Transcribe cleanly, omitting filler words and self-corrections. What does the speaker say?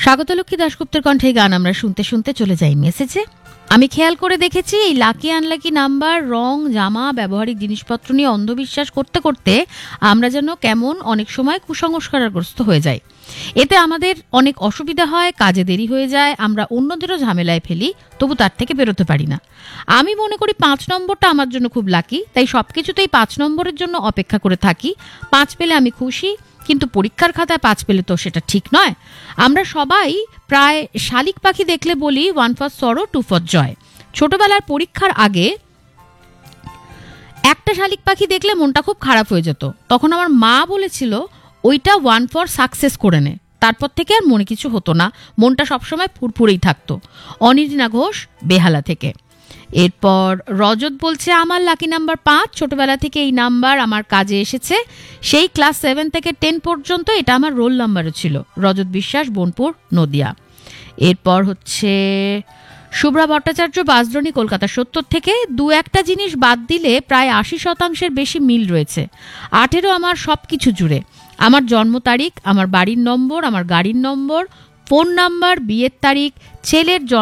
স্বাগতলক্ষ্মী দাশগুপ্তের কণ্ঠে এই গান আমরা শুনতে শুনতে চলে যাই মেসেজে। আমি খেয়াল করে দেখেছি এই লাকি আনলাকি নাম্বার, রং, জামা, ব্যবহারিক জিনিসপত্র নিয়ে অন্ধবিশ্বাস করতে করতে আমরা যেন কেমন অনেক সময় কুসংস্কারগ্রস্ত হয়ে যাই। এতে আমাদের অনেক অসুবিধা হয়, কাজে দেরি হয়ে যায়, আমরা অন্যদেরও ঝামেলায় ফেলি, তবু তার থেকে বেরোতে পারি না। আমি মনে করি 5 নম্বরটা আমার জন্য খুব লাকি, তাই সবকিছুতেই 5 নম্বরের জন্য অপেক্ষা করে থাকি। 5 পেলে আমি খুশি, কিন্তু পরীক্ষার খাতায় 5 পেলে তো সেটা ঠিক নয়। আমরা সবাই প্রায় শালিক পাখি দেখলে বলি 1 ফর সরো 2 ফর জয়। ছোটবেলার পরীক্ষার আগে একটা শালিক পাখি দেখলে মনটা খুব খারাপ হয়ে যেত। তখন আমার মা বলেছিল ওইটা 1 ফর সাকসেস করে নে। তারপর থেকে আর মনে কিছু হতো না, মনটা সবসময় ফুরফুরেই থাকতো। অনির্ণা ঘোষ, বেহালা থেকে। এরপর রজত বলছে আমার লাকি নাম্বার 5। ছোটবেলা থেকে এই নাম্বার আমার কাজে এসেছে, সেই ক্লাস 7 থেকে 10 পর্যন্ত এটা আমার রোল নাম্বারও ছিল। রজত বিশ্বাস, বোনপুর, নদিয়া। এরপর হচ্ছে শুভ্রা ভট্টাচার্য, বাসদ্রণী, কলকাতা 70 থেকে। 2-1টা জিনিস বাদ দিলে প্রায় 80% বেশি মিল রয়েছে। 18 আমার সব কিছু জুড়ে, আমার জন্ম তারিখ, আমার বাড়ির নম্বর, আমার গাড়ির নম্বর, ফোন নাম্বার, বিয়ের তারিখ, ছেলের